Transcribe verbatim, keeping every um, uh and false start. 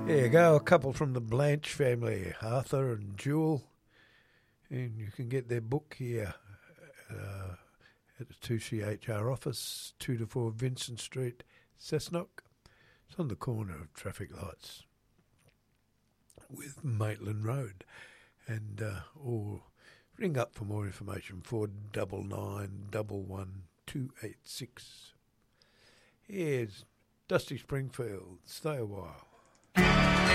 There you go, a couple from the Blanche family, Arthur and Jewel. And you can get their book here uh, at the two C H R office, two to four Vincent Street, Cessnock. It's on the corner of traffic lights with Maitland Road. And uh, or ring up for more information, four nine nine, one one two eight six. Here's Dusty Springfield, Stay a While.